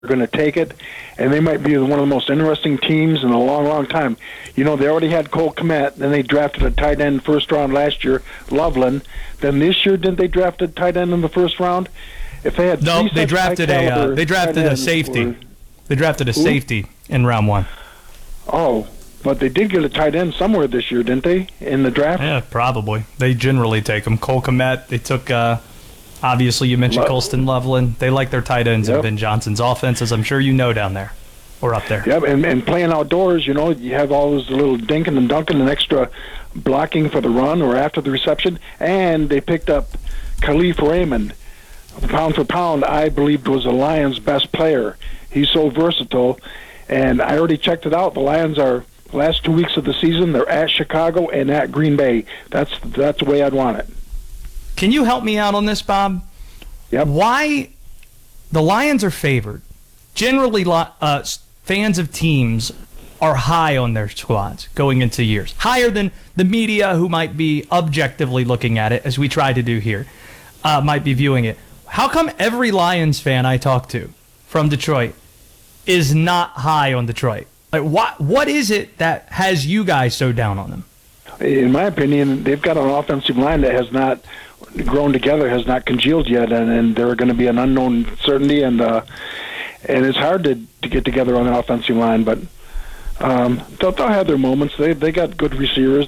going to take it, and they might be one of the most interesting teams in a long, long time. You know, they already had Cole Kmet, then they drafted a tight end first round last year, Loveland. Then this year, didn't they draft a tight end in the first round? If they had they drafted a safety. They drafted a safety in round 1. Oh, but they did get a tight end somewhere this year, didn't they, in the draft? Yeah, probably. They generally take them. Cole Kmet, they took, obviously you mentioned Colston Loveland. They like their tight ends in Ben Johnson's offense, as I'm sure you know down there, or up there. Yep, and playing outdoors, you know, you have all those little dinking and dunking and extra blocking for the run or after the reception. And they picked up Khalif Raymond. Pound for pound, I believed was the Lions' best player. He's so versatile, and I already checked it out. The Lions are, last 2 weeks of the season, they're at Chicago and at Green Bay. That's the way I'd want it. Can you help me out on this, Bob? Yep. Why the Lions are favored? Generally, fans of teams are high on their squads going into years. Higher than the media, who might be objectively looking at it, as we try to do here, might be viewing it. How come every Lions fan I talk to from Detroit is not high on Detroit? Like, what is it that has you guys so down on them? In my opinion, they've got an offensive line that has not grown together, has not congealed yet, and they're going to be an unknown certainty, and it's hard to get together on the offensive line, but they'll have their moments. They got good receivers.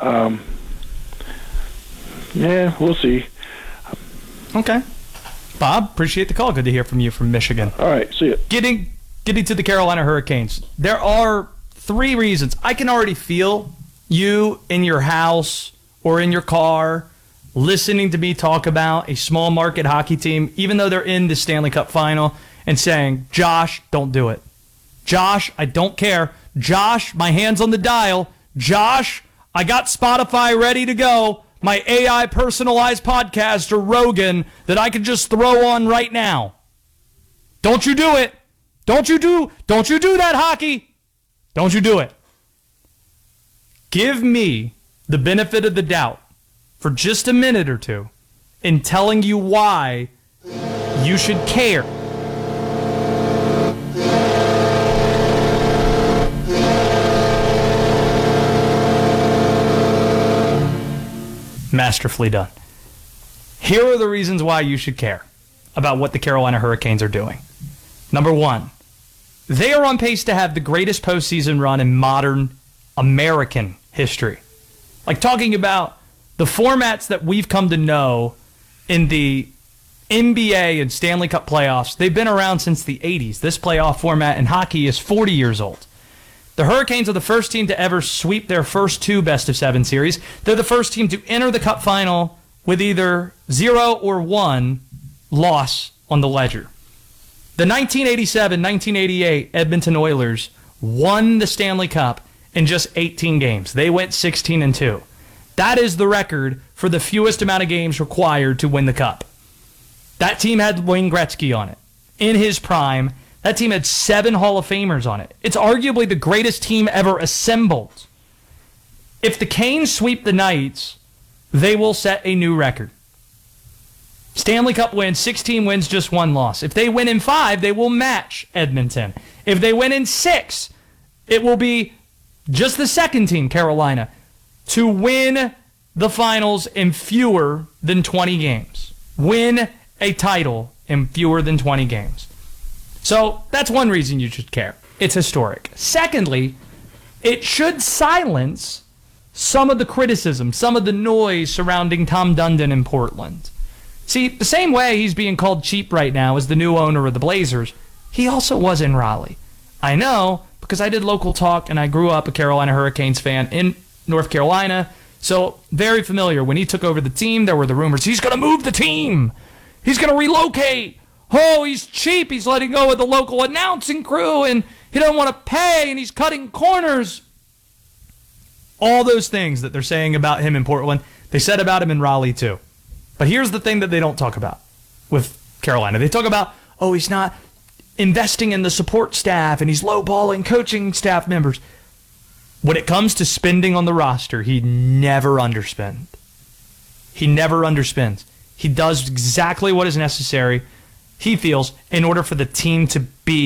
We'll see. Okay. Bob, appreciate the call. Good to hear from you from Michigan. All right, see you. Getting to the Carolina Hurricanes, there are 3 reasons. I can already feel you in your house or in your car listening to me talk about a small market hockey team, even though they're in the Stanley Cup final, and saying, Josh, don't do it. Josh, I don't care. Josh, my hand's on the dial. Josh, I got Spotify ready to go. My AI personalized podcast or Rogan that I could just throw on right now. Don't you do it. Don't you do that, hockey. Don't you do it. Give me the benefit of the doubt for just a minute or two in telling you why you should care. Masterfully done. Here are the reasons why you should care about what the Carolina Hurricanes are doing. Number 1, they are on pace to have the greatest postseason run in modern American history. Like, talking about the formats that we've come to know in the NBA and Stanley Cup playoffs, they've been around since the 80s. This playoff format in hockey is 40 years old. The Hurricanes are the first team to ever sweep their first 2 best-of-7 series. They're the first team to enter the Cup final with either 0 or 1 loss on the ledger. The 1987-1988 Edmonton Oilers won the Stanley Cup in just 18 games. They went 16-2. That is the record for the fewest amount of games required to win the Cup. That team had Wayne Gretzky on it in his prime. That team had 7 Hall of Famers on it. It's arguably the greatest team ever assembled. If the Canes sweep the Knights, they will set a new record. Stanley Cup wins, 16 wins, just 1 loss. If they win in 5, they will match Edmonton. If they win in 6, it will be just the second team, Carolina, to win the finals in fewer than 20 games. Win a title in fewer than 20 games. So that's one reason you should care. It's historic. Secondly, it should silence some of the criticism, some of the noise surrounding Tom Dundon in Portland. See, the same way he's being called cheap right now as the new owner of the Blazers, he also was in Raleigh. I know, because I did local talk and I grew up a Carolina Hurricanes fan in North Carolina, so very familiar. When he took over the team, there were the rumors, he's going to move the team. He's going to relocate. Oh, he's cheap. He's letting go of the local announcing crew, and he doesn't want to pay, and he's cutting corners. All those things that they're saying about him in Portland, they said about him in Raleigh too. But here's the thing that they don't talk about with Carolina. They talk about, oh, he's not investing in the support staff, and he's lowballing coaching staff members. When it comes to spending on the roster, he never underspends. He never underspends. He does exactly what is necessary he feels, in order for the team to be